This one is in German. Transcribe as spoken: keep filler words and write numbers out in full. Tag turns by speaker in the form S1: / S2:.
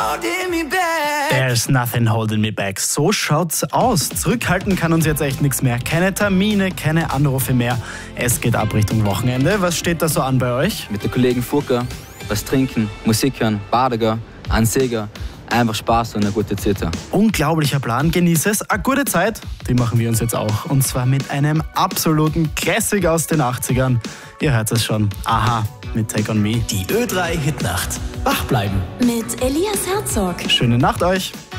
S1: There's nothing holding me back. So schaut's aus. Zurückhalten kann uns jetzt echt nichts mehr. Keine Termine, keine Anrufe mehr. Es geht ab Richtung Wochenende. Was steht da so an bei euch?
S2: Mit den Kollegen Furker, was trinken, Musik hören, Badiger, ein Seger. Einfach Spaß und eine gute Zeit.
S1: Unglaublicher Plan, genieß es. Eine gute Zeit, die machen wir uns jetzt auch. Und zwar mit einem absoluten Classic aus den achtzigern. Ihr hört es schon. Aha, mit Take On Me.
S3: Die Ö drei Hitnacht. Wach bleiben.
S4: Mit Elias Herzog.
S1: Schöne Nacht euch.